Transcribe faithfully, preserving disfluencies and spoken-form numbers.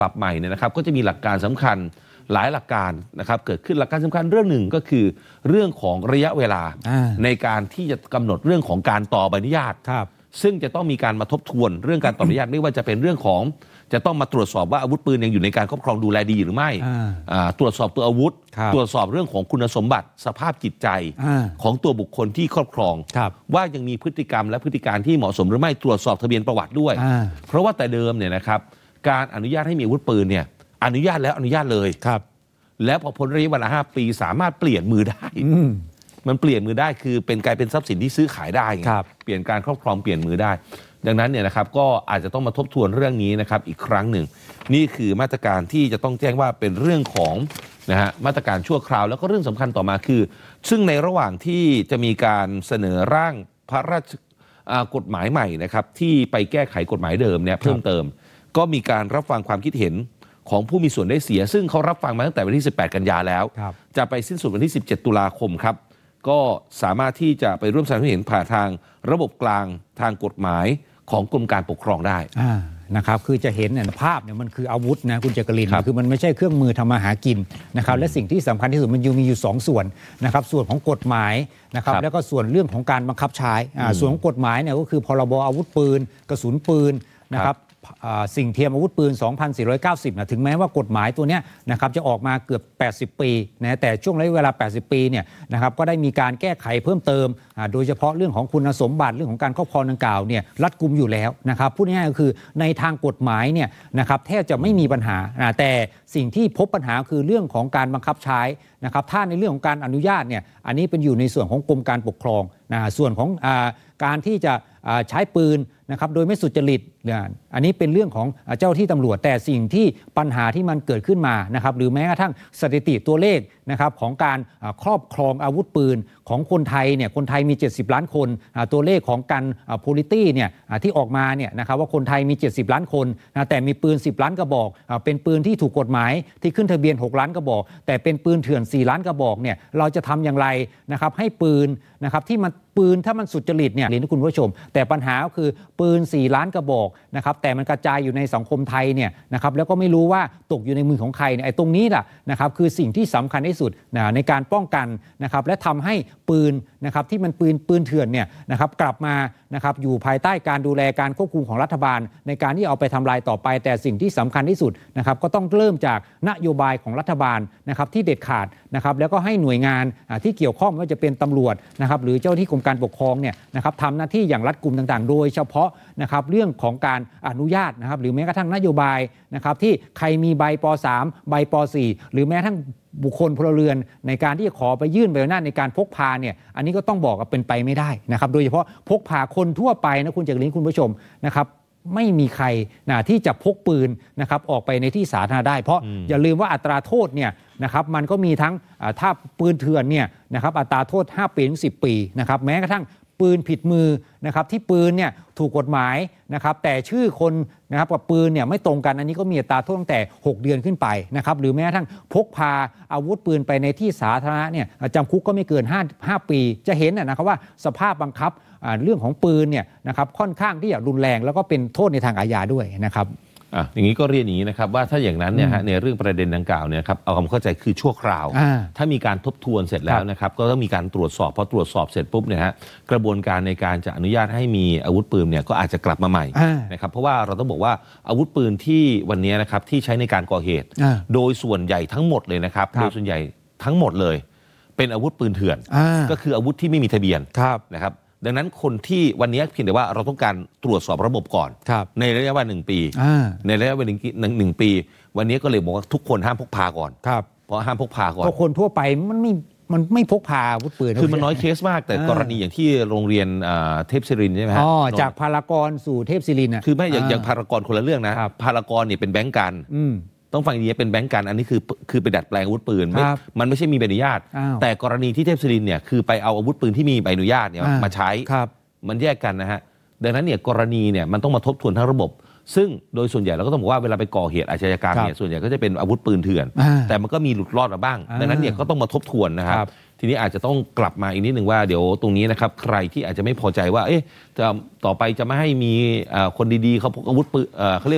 ปรับใหม่เนี่ยนะครับก็จะมีหลักการสำคัญหลายหลักการนะครับเกิดขึ้นหลักการสำคัญเรื่องหนึ่งก็คือเรื่องของระยะเวลาในการที่จะกำหนดเรื่องของการต่อใบอนุญาตซึ่งจะต้องมีการมาทบทวนเรื่องการต่อใบอนุญาตไม่ว่าจะเป็นเรื่องของจะต้องมาตรวจสอบว่าอาวุธปืนยังอยู่ในการครอบครองดูแลดีหรือไม่ตรวจสอบตัวอาวุธตรวจสอบเรื่องของคุณสมบัติสภาพจิตใจของตัวบุคคลที่ครอบครองว่ายังมีพฤติกรรมและพฤติการที่เหมาะสมหรือไม่ตรวจสอบทะเบียนประวัติด้วยเพราะว่าแต่เดิมเนี่ยนะครับการอนุญาตให้มีอาวุธปืนเนี่ยอนุญาตแล้วอนุญาตเลยครับแล้วพอพ้นระยะเวลาห้าปีสามารถเปลี่ยนมือได้มันเปลี่ยนมือได้คือเป็นกลายเป็นทรัพย์สินที่ซื้อขายได้เปลี่ยนการครอบครองเปลี่ยนมือได้ดังนั้นเนี่ยนะครับก็อาจจะต้องมาทบทวนเรื่องนี้นะครับอีกครั้งหนึ่งนี่คือมาตรการที่จะต้องแจ้งว่าเป็นเรื่องของนะฮะมาตรการชั่วคราวแล้วก็เรื่องสำคัญต่อมาคือซึ่งในระหว่างที่จะมีการเสนอร่างพระราชกฎหมายใหม่นะครับที่ไปแก้ไขกฎหมายเดิมเนี่ยเพิ่มเติมก็มีการรับฟังความคิดเห็นของผู้มีส่วนได้เสียซึ่งเขารับฟังมาตั้งแต่วันที่สิบแปดกันยาแล้วจะไปสิ้นสุดวันที่สิบเจ็ดตุลาคมครับก็สามารถที่จะไปร่วมแสดงความเห็นผ่านทางระบบกลางทางกฎหมายของกรมการปกครองได้นะครับคือจะเห็นเนี่ยภาพเนี่ยมันคืออาวุธนะคุณจักรินทร์คือมันไม่ใช่เครื่องมือทำมาหากินนะครับและสิ่งที่สำคัญที่สุดมันยังมีอยู่สองส่วนนะครับส่วนของกฎหมายนะครับแล้วก็ส่วนเรื่องของการบังคับใช้ส่วนของกฎหมายเนี่ยก็คือพรบอาวุธปืนกระสุนปืนนะครับสิ่งเทียมอาวุธปืน สองพันสี่ร้อยเก้าสิบ นะถึงแม้ว่ากฎหมายตัวเนี้ยนะครับจะออกมาเกือบแปดสิบปีนะแต่ช่วงระยะเวลาแปดสิบปีเนี่ยนะครับก็ได้มีการแก้ไขเพิ่มเติมโดยเฉพาะเรื่องของคุณสมบัติเรื่องของการครอบครองดังกล่าวเนี่ยรัดกุมอยู่แล้วนะครับพูดง่ายๆก็คือในทางกฎหมายเนี่ยนะครับแทบจะไม่มีปัญหาแต่สิ่งที่พบปัญหาคือเรื่องของการบังคับใช้นะครับถ้าในเรื่องของการอนุญาตเนี่ยอันนี้เป็นอยู่ในส่วนของกรมการปกครองนะส่วนของการที่จะใช้ปืนนะครับโดยไม่สุจริตอันนี้เป็นเรื่องของเจ้าที่ตำรวจแต่สิ่งที่ปัญหาที่มันเกิดขึ้นมานะครับหรือแม้กระทั่งสถิติตัวเลขนะครับของการครอบครองอาวุธปืนของคนไทยเนี่ยคนไทยมีเจ็ดสิบล้านคนตัวเลขของการโพลิตี้เนี่ยที่ออกมาเนี่ยนะครับว่าคนไทยมีเจ็ดสิบล้านคนแต่มีปืนสิบล้านกระบอกเป็นปืนที่ถูกกฎหมายที่ขึ้นทะเบียนหกล้านกระบอกแต่เป็นปืนเถื่อนสี่ล้านกระบอกเนี่ยเราจะทำอย่างไรนะครับให้ปืนนะครับที่มันปืนถ้ามันสุจริตเนี่ยเรียนให้คุณผู้ชมแต่ปัญหาก็คือปืนสี่ล้านกระบอกนะครับแต่มันกระจายอยู่ในสังคมไทยเนี่ยนะครับแล้วก็ไม่รู้ว่าตกอยู่ในมือของใครเนี่ยไอ้ตรงนี้แหละนะครับคือสิ่งที่สำคัญที่สุดนะในการป้องกันนะครับและทำให้ปืนนะครับที่มันปืนปืนเถื่อนเนี่ยนะครับกลับมานะครับอยู่ภายใต้การดูแลการควบคุมของรัฐบาลในการที่เอาไปทำลายต่อไปแต่สิ่งที่สำคัญที่สุดนะครับก็ต้องเริ่มจากนโยบายของรัฐบาลนะครับที่เด็ดขาดนะครับแล้วก็ให้หน่วยงานที่เกี่ยวข้องไม่ว่าจะเป็นตำรวจนะครับหรือเจ้าที่กรมการปกครองเนี่ยนะครับทำหน้าที่อย่างรัดกุมต่างๆโดยเฉพาะนะครับเรื่องของการอนุญาตนะครับหรือแม้กระทั่งนโยบายนะครับที่ใครมีใบป สาม ใบป สี่ หรือแม้กระทั่งบุคคลพลเรือนในการที่จะขอไปยื่นใบอนุญาตในการพกพาเนี่ยอันนี้ก็ต้องบอกว่าเป็นไปไม่ได้นะครับโดยเฉพาะพกพาคนทั่วไปนะคุณจักรินทร์คุณผู้ชมนะครับไม่มีใครนะที่จะพกปืนนะครับออกไปในที่สาธารณะได้เพราะอย่าลืมว่าอัตราโทษเนี่ยนะครับมันก็มีทั้งถ้าปืนเถื่อนเนี่ยนะครับอัตราโทษห้าปีถึงสิบปีนะครับแม้กระทั่งปืนผิดมือนะครับที่ปืนเนี่ยถูกกฎหมายนะครับแต่ชื่อคนนะครับกับปืนเนี่ยไม่ตรงกันอันนี้ก็มีอัตราโทษตั้งแต่หกเดือนขึ้นไปนะครับหรือแม้กระทั่งพกพาอาวุธปืนไปในที่สาธารณะเนี่ยจำคุกก็ไม่เกินห้าปีจะเห็นนะครับว่าสภาพบังคับเรื่องของปืนเนี่ยนะครับค่อนข้างที่จะรุนแรงแล้วก็เป็นโทษในทางอาญาด้วยนะครับอ่ะอย่างนี้ก็เรียนอย่างนี้นะครับว่าถ้าอย่างนั้นเนี่ยฮะในเรื่องประเด็นดังกล่าวเนี่ยครับเอาความเข้าใจคือชั่วคราวถ้ามีการทบทวนเสร็จแล้วนะครับก็ต้องมีการตรวจสอบพอตรวจสอบเสร็จปุ๊บเนี่ยฮะกระบวนการในการจะอนุญาตให้มีอาวุธปืนเนี่ยก็อาจจะกลับมาใหม่นะครับเพราะว่าเราต้องบอกว่าอาวุธปืนที่วันนี้นะครับที่ใช้ในการก่อเหตุโดยส่วนใหญ่ทั้งหมดเลยนะครับโดยส่วนใหญ่ทั้งหมดเลยเป็นอาวุธปืนเถื่อนก็คืออาวุธที่ไม่มีทะเบียนนะครับดังนั้นคนที่วันนี้เพียงแต่ว่าเราต้องการตรวจสอบระบบก่อนในระยะเวลาหนึ่งปีในระยะเวลาหนึ่งปีวันนี้ก็เลยบอกว่าทุกคนห้ามพกพาก่อนเพราะห้ามพกพาก่อนเพราะคนทั่วไปมันไม่มันไม่พกพาอาวุธปืนคือมันน้อยเคสมากแต่กรณีอย่างที่โรงเรียนเทพศิรินทร์ใช่ไหมฮะอ๋อจากพารากอนสู่เทพศิรินทร์คือไม่อย่างพารากอนคนละเรื่องนะพารากอนเนี่ยเป็นแบงก์กันต้องฟังดีๆเป็นแบงก์กันอันนี้คือคือไปดัดแปลงอาวุธปืนมันไม่ใช่มีใบอนุญาตแต่กรณีที่เทพศิรินทร์เนี่ยคือไปเอาอาวุธปืนที่มีใบอนุญาตเนี่ยมาใช้มันแยกกันนะฮะดังนั้นเนี่ยกรณีเนี่ยมันต้องมาทบทวนทั้งระบบซึ่งโดยส่วนใหญ่เราก็ต้องบอกว่าเวลาไปก่อเหตุอาชญากรรมเนี่ยส่วนใหญ่ก็จะเป็นอาวุธปืนเถื่อนแต่มันก็มีหลุดรอดมาบ้างดังนั้นเนี่ยก็ต้องมาทบทวนนะครับทีนี้อาจจะต้องกลับมาอีกนิดหนึ่งว่าเดี๋ยวตรงนี้นะครับใครที่อาจจะไม่พอใจว่าเอ๊ะจะต่อไปจะไม่ให้มีคนดีๆเขาพกอาวุธปืนเขาเรียก